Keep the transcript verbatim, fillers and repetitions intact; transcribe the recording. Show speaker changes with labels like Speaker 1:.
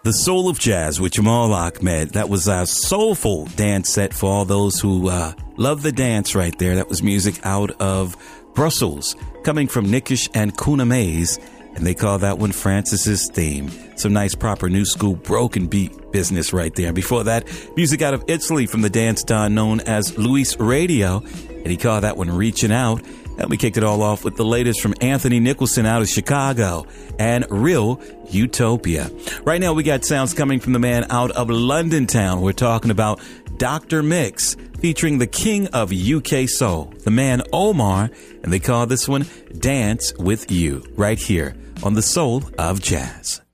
Speaker 1: The Soul of Jazz with Jamal Ahmed. That was our soulful dance set for all those who uh, love the dance right there. That was music out of Brussels, coming from Nikish and Kuna Mays, and they call that one Francis's Theme. Some nice, proper, new school, broken beat business right there. Before that, music out of Italy from the dance don known as Luis Radio, and he called that one Reaching Out. And we kicked it all off with the latest from Anthony Nicholson out of Chicago and Real Utopia. Right now, we got sounds coming from the man out of London town. We're talking about Doctor Mix, featuring the king of U K soul, the man Omar, and they call this one Dance With You, right here on The Soul of Jazz.